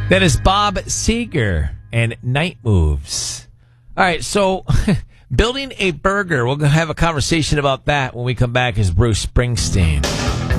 That is Bob Seger and Night Moves. All right, so building a burger. We'll have a conversation about that when we come back as Bruce Springsteen.